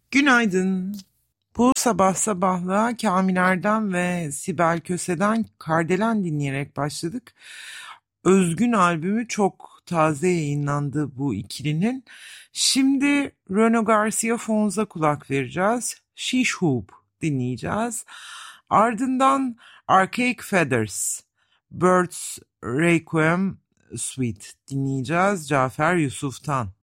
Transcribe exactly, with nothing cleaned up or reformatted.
Günaydın. Bu sabah sabahla Kamil Erdem ve Sibel Köse'den Kardelen dinleyerek başladık. Özgün albümü çok taze yayınlandı bu ikilinin. Şimdi Reno Garcia Fonz'a kulak vereceğiz. Shish Hoop dinleyeceğiz. Ardından Archaic Feathers, Birds Requiem Suite dinleyeceğiz Cafer Yusuf'tan.